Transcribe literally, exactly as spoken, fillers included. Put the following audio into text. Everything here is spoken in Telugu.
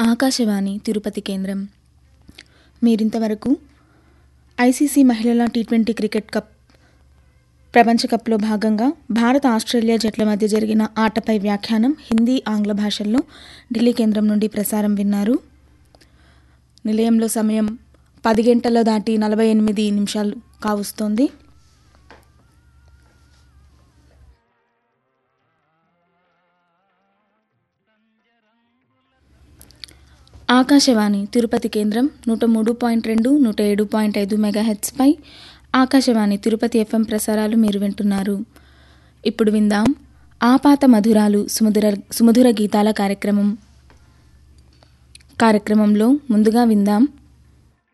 ఆకాశవాణి తిరుపతి కేంద్రం. మీరింతవరకు ఐసీసీ మహిళల టీ ట్వంటీ క్రికెట్ కప్ ప్రపంచ కప్లో భాగంగా భారత ఆస్ట్రేలియా జట్ల మధ్య జరిగిన ఆటపై వ్యాఖ్యానం హిందీ ఆంగ్ల భాషల్లో ఢిల్లీ కేంద్రం నుండి ప్రసారం విన్నారు. నిలయంలో సమయం పది గంటల దాటి నలభై ఎనిమిది నిమిషాలు కావస్తోంది. ఆకాశవాణి తిరుపతి కేంద్రం నూట మూడు పాయింట్ రెండు నూట ఏడు పాయింట్ ఐదు మెగాహెట్స్పై ఆకాశవాణి తిరుపతి ఎఫ్ఎం ప్రసారాలు మీరు వింటున్నారు. ఇప్పుడు విందాం ఆపాత మధురాలు సుమధుర సుమధుర గీతాల కార్యక్రమం. కార్యక్రమంలో ముందుగా విందాం